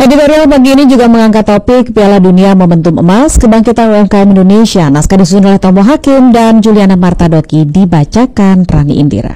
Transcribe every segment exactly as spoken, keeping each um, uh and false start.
Editorial pagi ini juga mengangkat topik Piala Dunia Momentum Emas Kebangkitan U M K M Indonesia. Naskah disusun oleh Tomo Hakim dan Juliana Martadoki, dibacakan Rani Indira.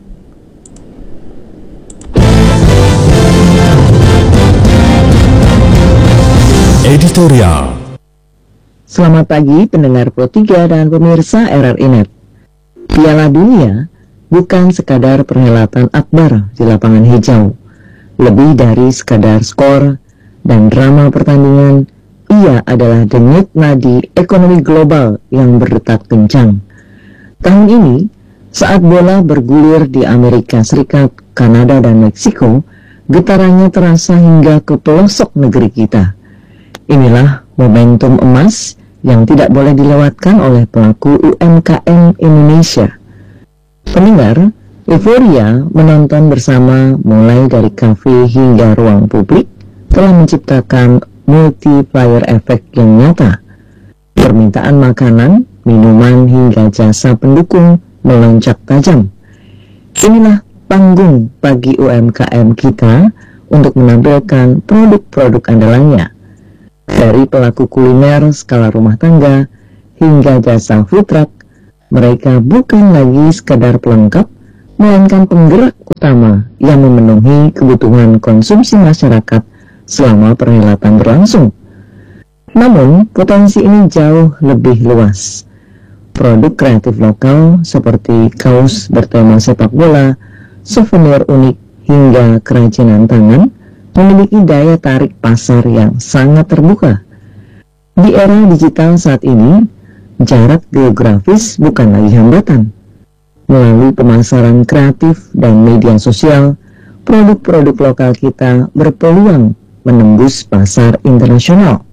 Editorial. Selamat pagi pendengar Pro tiga dan pemirsa R R I Net. Piala Dunia bukan sekadar perhelatan akbar di lapangan hijau. Lebih dari sekadar skor dan drama pertandingan, ia adalah denyut nadi ekonomi global yang berdetak kencang. Tahun ini, saat bola bergulir di Amerika Serikat, Kanada, dan Meksiko, getarannya terasa hingga ke pelosok negeri kita. Inilah momentum emas yang tidak boleh dilewatkan oleh pelaku U M K M Indonesia. Pendengar, euforia menonton bersama mulai dari kafe hingga ruang publik telah menciptakan multiplier effect yang nyata. Permintaan makanan, minuman, hingga jasa pendukung melonjak tajam. Inilah panggung bagi U M K M kita untuk menampilkan produk-produk andalannya. Dari pelaku kuliner skala rumah tangga hingga jasa food truck, mereka bukan lagi sekadar pelengkap, melainkan penggerak utama yang memenuhi kebutuhan konsumsi masyarakat selama perhelatan berlangsung. Namun, potensi ini jauh lebih luas. Produk kreatif lokal seperti kaos bertema sepak bola, souvenir unik, hingga kerajinan tangan memiliki daya tarik pasar yang sangat terbuka. Di era digital saat ini, jarak geografis bukan lagi hambatan. Melalui pemasaran kreatif dan media sosial, produk-produk lokal kita berpeluang menembus pasar internasional.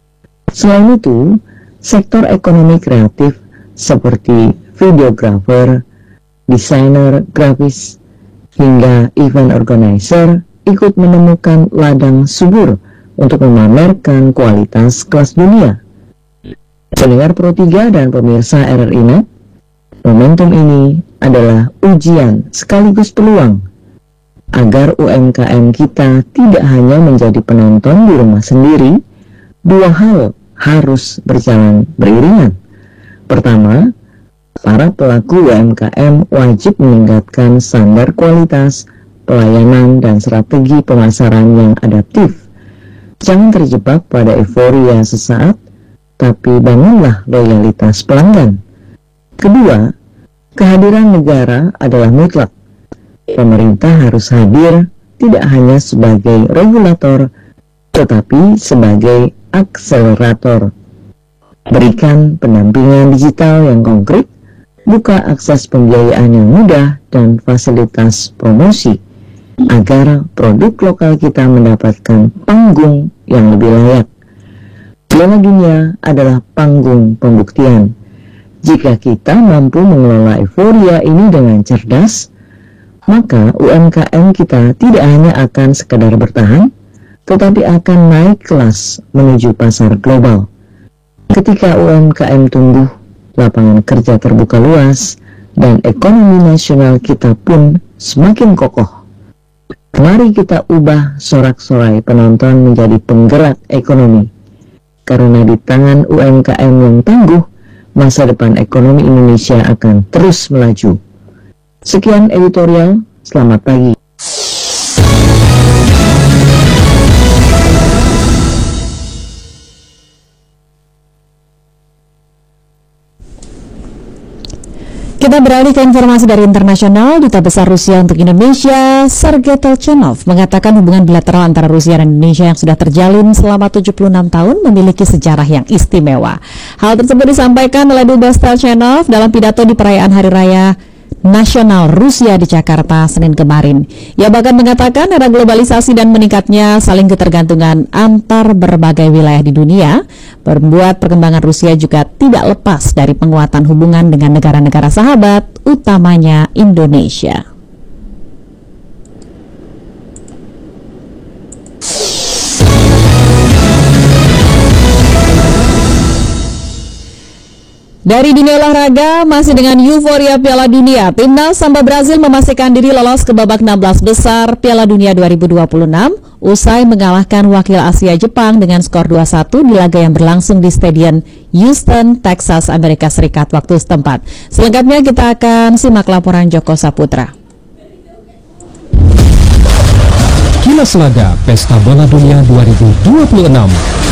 Selain itu, sektor ekonomi kreatif seperti videographer, desainer grafis, hingga event organizer ikut menemukan ladang subur untuk memamerkan kualitas kelas dunia. Pendengar Pro tiga dan pemirsa R R I Net, momentum ini adalah ujian sekaligus peluang agar U M K M kita tidak hanya menjadi penonton di rumah sendiri. Dua hal harus berjalan beriringan. Pertama, para pelaku U M K M wajib meningkatkan standar kualitas, pelayanan, dan strategi pemasaran yang adaptif. Jangan terjebak pada euforia sesaat, tapi bangunlah loyalitas pelanggan. Kedua, kehadiran negara adalah mutlak. Pemerintah harus hadir tidak hanya sebagai regulator, tetapi sebagai akselerator. Berikan pendampingan digital yang konkret, buka akses pembiayaan yang mudah, dan fasilitas promosi, agar produk lokal kita mendapatkan panggung yang lebih layak. Piala Dunia adalah panggung pembuktian. Jika kita mampu mengelola euforia ini dengan cerdas, maka U M K M kita tidak hanya akan sekadar bertahan, tetapi akan naik kelas menuju pasar global. Ketika U M K M tumbuh, lapangan kerja terbuka luas, dan ekonomi nasional kita pun semakin kokoh. Mari kita ubah sorak-sorai penonton menjadi penggerak ekonomi. Karena di tangan U M K M yang tangguh, masa depan ekonomi Indonesia akan terus melaju. Sekian editorial, selamat pagi. Kita beralih ke informasi dari internasional. Duta Besar Rusia untuk Indonesia, Sergei Telchenov, mengatakan hubungan bilateral antara Rusia dan Indonesia yang sudah terjalin selama tujuh puluh enam tahun memiliki sejarah yang istimewa. Hal tersebut disampaikan oleh Dubes Telchenov dalam pidato di perayaan Hari Raya Nasional Rusia di Jakarta Senin kemarin. Ia bahkan mengatakan era globalisasi dan meningkatnya saling ketergantungan antar berbagai wilayah di dunia membuat perkembangan Rusia juga tidak lepas dari penguatan hubungan dengan negara-negara sahabat, utamanya Indonesia. Dari dunia olahraga, masih dengan euforia Piala Dunia, Timnas Samba Brazil memastikan diri lolos ke babak enam belas besar Piala Dunia dua ribu dua puluh enam usai mengalahkan wakil Asia Jepang dengan skor dua satu di laga yang berlangsung di Stadion Houston, Texas, Amerika Serikat waktu setempat. Selengkapnya kita akan simak laporan Joko Saputra. Kilas Laga Pesta Bola Dunia dua ribu dua puluh enam.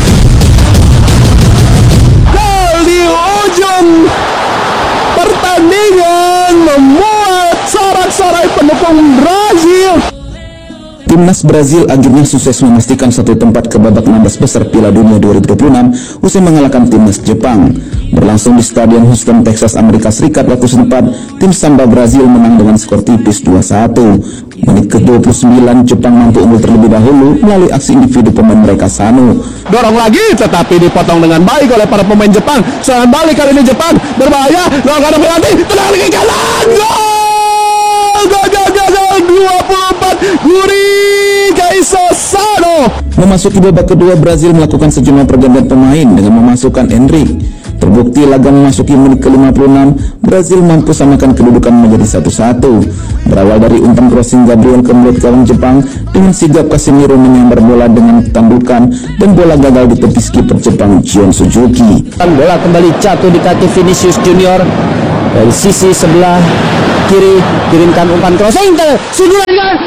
Pertandingan membuat sorak-sorai pendukung Brazil. Timnas Brazil akhirnya sukses memastikan satu tempat ke babak enam belas besar Piala Dunia dua ribu dua puluh enam usai mengalahkan timnas Jepang. Berlangsung di Stadion Houston, Texas, Amerika Serikat waktu setempat, tim Samba Brazil menang dengan skor tipis dua satu. Menit ke dua puluh sembilan, Jepang mampu unggul terlebih dahulu melalui aksi individu pemain mereka Sano. Dorong lagi tetapi dipotong dengan baik oleh para pemain Jepang. Serangan balik kali ini Jepang berbahaya, lakukan penalti, tenang lagi kanan. Gol! Gol gol gol gol dua puluh empat Yuri Kaiso Sano. Memasuki babak kedua, Brazil melakukan sejumlah pergantian pemain dengan memasukkan Endrick. Terbukti laga memasuki menit ke lima puluh enam, Brazil mampu samakan kedudukan menjadi satu satu. Berawal dari umpan crossing Gabriel ke mulut gawang Jepang, dengan sigap Casemiro menyambar bola dengan tandukan dan bola gagal di tepis kiper Jepang John Suzuki. Bola kembali jatuh di kaki Vinicius Junior dari sisi sebelah kiri, kirimkan umpan crossing ke sundulan gol!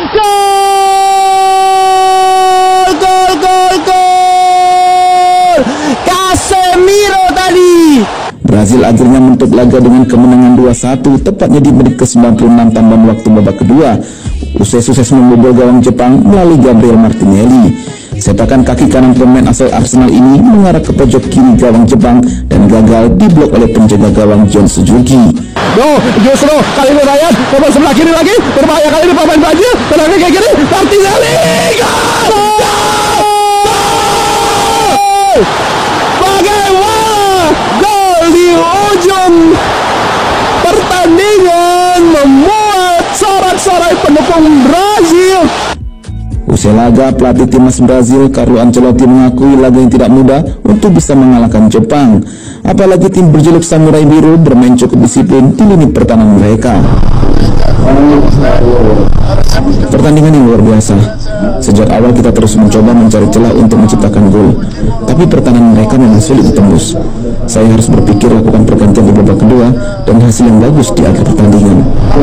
Gol gol gol! Casemiro tadi. Brazil akhirnya menutup laga dengan kemenangan dua satu tepatnya di menit ke sembilan puluh enam tambahan waktu babak kedua. Usai sukses membobol gawang Jepang melalui Gabriel Martinelli. Setakan kaki kanan pemain asal Arsenal ini mengarah ke pojok kiri gawang Jepang dan gagal diblok oleh penjaga gawang John Suzuki. Yo, justru kali ini Ryan coba sebelah kiri lagi, berbahaya kali ini pemain Brazil, tenang ke kiri, Martinelli. Gol! Gol! Bagaimana gol di ujung pertandingan membuat sorak-sorai pendukung Brazil. Usai laga, pelatih timnas Brazil Carlo Ancelotti mengakui laga yang tidak mudah untuk bisa mengalahkan Jepang. Apalagi tim berjuluk Samurai Biru bermain cukup disiplin di lini pertahanan mereka. Pertandingan yang luar biasa. Sejak awal kita terus mencoba mencari celah untuk menciptakan gol, tapi pertahanan mereka memang sulit ditembus. Saya harus berpikir lakukan pergantian di babak kedua dan hasil yang bagus di akhir pertandingan.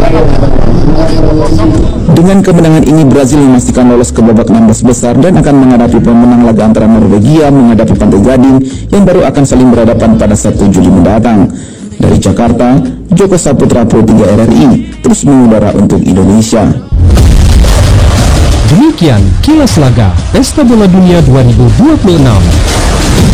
Dengan kemenangan ini, Brazil memastikan lolos ke babak enam belas besar dan akan menghadapi pemenang laga antara Norwegia menghadapi Pantai Gading yang baru akan saling berhadapan pada satu Juli mendatang. Dari Jakarta, Joko Saputra Pro tiga R R I terus mengudara untuk Indonesia. Demikian Kilas Laga Pesta Bola Dunia dua ribu dua puluh enam.